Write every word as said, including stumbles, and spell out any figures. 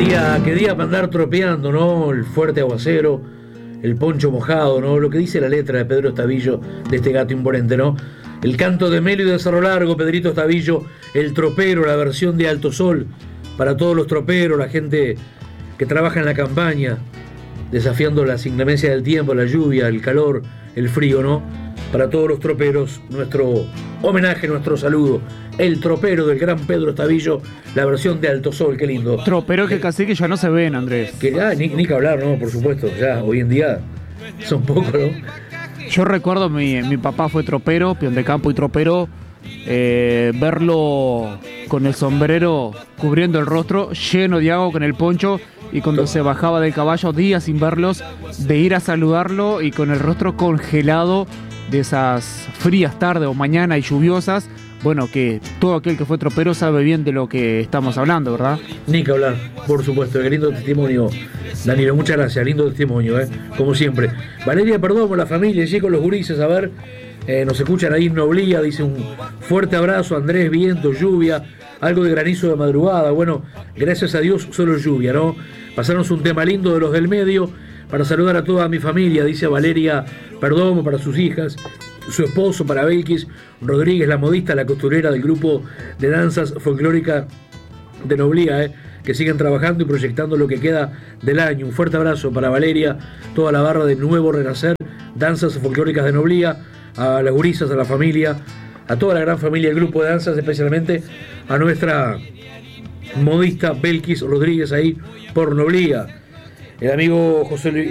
día, qué día para andar tropeando, ¿no? El fuerte aguacero, el poncho mojado, ¿no? Lo que dice la letra de Pedro Estavillo, de este gato imponente, ¿no? El canto de Melo y de Cerro Largo, Pedrito Estavillo, el tropero, la versión de Alto Sol, para todos los troperos, la gente que trabaja en la campaña, desafiando las inclemencias del tiempo, la lluvia, el calor, el frío, ¿no? Para todos los troperos, nuestro homenaje, nuestro saludo. El tropero del gran Pedro Estavillo, la versión de Alto Sol, qué lindo. Tropero que casi que ya no se ven, Andrés. Que ya, ni, ni que hablar, ¿no? Por supuesto, ya hoy en día son pocos, ¿no? Yo recuerdo, mi, mi papá fue tropero, peón de campo y tropero, eh, verlo con el sombrero cubriendo el rostro, lleno de agua con el poncho, y cuando se bajaba del caballo, días sin verlos, de ir a saludarlo y con el rostro congelado de esas frías tardes o mañanas y lluviosas. Bueno, que todo aquel que fue tropero sabe bien de lo que estamos hablando, ¿verdad? Ni que hablar, por supuesto, qué lindo testimonio, Danilo, muchas gracias, lindo testimonio, ¿eh? Como siempre. Valeria Perdomo, la familia, allí con los gurises, a ver, eh, nos escuchan ahí en Noblía, dice un fuerte abrazo, Andrés, viento, lluvia, algo de granizo de madrugada, bueno, gracias a Dios, solo lluvia, ¿no? Pasarnos un tema lindo de los del medio, para saludar a toda mi familia, dice Valeria Perdomo, para sus hijas, su esposo, para Belkis Rodríguez, la modista, la costurera del grupo de danzas folclóricas de Noblía, eh, que siguen trabajando y proyectando lo que queda del año. Un fuerte abrazo para Valeria, toda la barra de Nuevo Renacer, danzas folclóricas de Noblía, a las gurisas, a la familia, a toda la gran familia del grupo de danzas, especialmente a nuestra modista Belkis Rodríguez ahí por Noblía. El amigo José Luis